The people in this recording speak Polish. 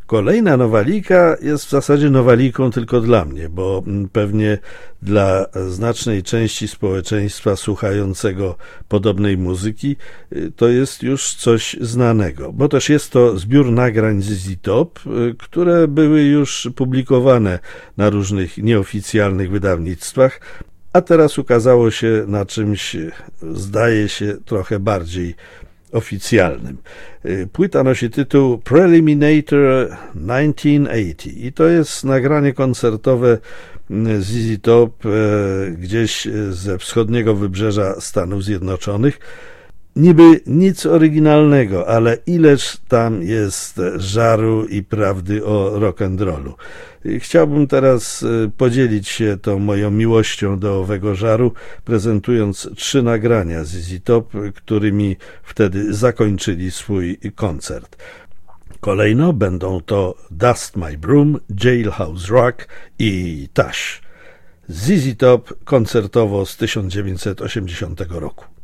Kolejna nowalika jest w zasadzie nowaliką tylko dla mnie, bo pewnie dla znacznej części społeczeństwa słuchającego podobnej muzyki to jest już coś znanego, bo też jest to zbiór nagrań ZZ Top, które były już publikowane na różnych nieoficjalnych wydawnictwach, a teraz ukazało się na czymś, zdaje się, trochę bardziej oficjalnym. Płyta nosi tytuł Preliminator 1980 i to jest nagranie koncertowe ZZ Top gdzieś ze wschodniego wybrzeża Stanów Zjednoczonych. Niby nic oryginalnego, ale ileż tam jest żaru i prawdy o rock'n'rollu. Chciałbym teraz podzielić się tą moją miłością do owego żaru, prezentując 3 nagrania ZZ Top, którymi wtedy zakończyli swój koncert. Kolejno będą to Dust My Broom, Jailhouse Rock i Tush. ZZ Top koncertowo z 1980 roku.